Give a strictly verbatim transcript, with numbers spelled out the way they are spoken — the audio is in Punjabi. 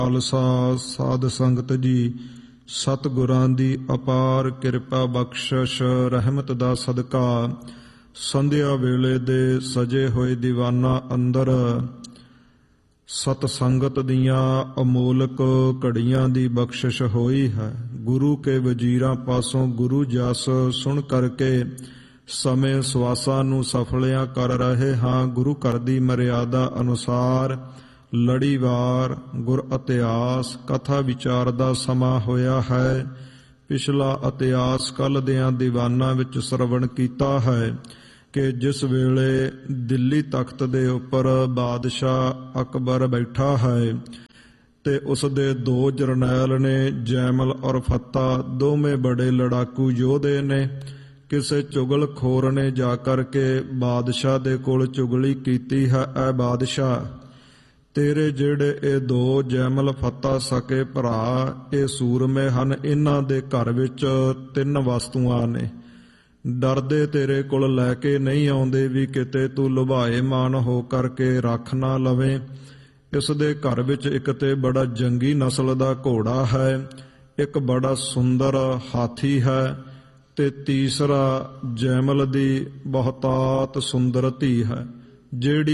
ਖਾਲਸਾ ਸਾਧ ਸੰਗਤ ਜੀ, ਸਤਿਗੁਰਾਂ ਦੀ ਅਪਾਰ ਕਿਰਪਾ ਬਖਸ਼ਿਸ਼ ਰਹਿਮਤ ਦਾ ਸਦਕਾ ਸੰਧਿਆ ਵੇਲੇ ਦੇ ਸਜੇ ਹੋਏ ਦੀਵਾਨਾਂ ਅੰਦਰ ਸਤ ਸੰਗਤ ਦੀਆਂ ਅਮੋਲਕ ਘੜੀਆਂ ਦੀ ਬਖਸ਼ਿਸ਼ ਹੋਈ ਹੈ। ਗੁਰੂ ਕੇ ਵਜ਼ੀਰਾਂ ਪਾਸੋਂ ਗੁਰੂ ਜਸ ਸੁਣ ਕਰਕੇ ਸਮੇਂ ਸਵਾਸਾਂ ਨੂੰ ਸਫਲਿਆਂ ਕਰ ਰਹੇ ਹਾਂ। ਗੁਰੂ ਘਰ ਦੀ ਮਰਿਆਦਾ ਅਨੁਸਾਰ ਲੜੀਵਾਰ ਗੁਰ ਇਤਿਹਾਸ ਕਥਾ ਵਿਚਾਰ ਦਾ ਸਮਾਂ ਹੋਇਆ ਹੈ। ਪਿਛਲਾ ਇਤਿਹਾਸ ਕੱਲ੍ਹ ਦਿਆਂ ਦੀਵਾਨਾਂ ਵਿੱਚ ਸਰਵਣ ਕੀਤਾ ਹੈ ਕਿ ਜਿਸ ਵੇਲੇ ਦਿੱਲੀ ਤਖਤ ਦੇ ਉੱਪਰ ਬਾਦਸ਼ਾਹ ਅਕਬਰ ਬੈਠਾ ਹੈ ਤੇ ਉਸ ਦੇ ਦੋ ਜਰਨੈਲ ਨੇ, ਜੈਮਲ ਔਰ ਫੱਤਾ, ਦੋਵੇਂ ਬੜੇ ਲੜਾਕੂ ਯੋਧੇ ਨੇ। ਕਿਸੇ ਚੁਗਲਖੋਰ ਨੇ ਜਾ ਕਰਕੇ ਬਾਦਸ਼ਾਹ ਦੇ ਕੋਲ ਚੁਗਲੀ ਕੀਤੀ ਹੈ, ਐ ਬਾਦਸ਼ਾਹ, ਤੇਰੇ ਜਿਹੜੇ ਇਹ ਦੋ ਜੈਮਲ ਫੱਤਾ ਸਕੇ ਭਰਾ, ਇਹ ਸੂਰਮੇ ਹਨ, ਇਹਨਾਂ ਦੇ ਘਰ ਵਿੱਚ ਤਿੰਨ ਵਸਤੂਆਂ ਨੇ, ਡਰਦੇ ਤੇਰੇ ਕੋਲ ਲੈ ਕੇ ਨਹੀਂ ਆਉਂਦੇ ਵੀ ਕਿਤੇ ਤੂੰ ਲੁਭਾਏਮਾਨ ਹੋ ਕਰਕੇ ਰੱਖ ਨਾ ਲਵੇਂ। ਇਸ ਦੇ ਘਰ ਵਿੱਚ ਇੱਕ ਤੇ ਬੜਾ ਜੰਗੀ ਨਸਲ ਦਾ ਘੋੜਾ ਹੈ, ਇੱਕ ਬੜਾ ਸੁੰਦਰ ਹਾਥੀ ਹੈ ਤੇ ਤੀਸਰਾ ਜੈਮਲ ਦੀ ਬਹੁਤਾਤ ਸੁੰਦਰ ਧੀ ਹੈ, ਜਿਹੜੀ